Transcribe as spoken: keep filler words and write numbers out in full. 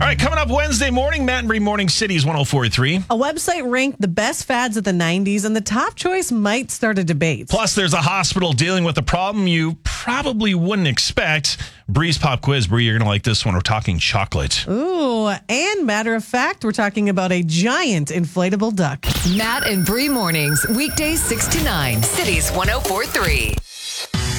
All right, coming up Wednesday morning, Matt and Bree Morning Cities one oh four point three. A website ranked the best fads of the nineties, and the top choice might start a debate. Plus, there's a hospital dealing with a problem you probably wouldn't expect. Bree's Pop Quiz. Bree, you're going to like this one. We're talking chocolate. Ooh, and matter of fact, we're talking about a giant inflatable duck. Matt and Bree Mornings, weekdays six to nine, Cities one oh four point three.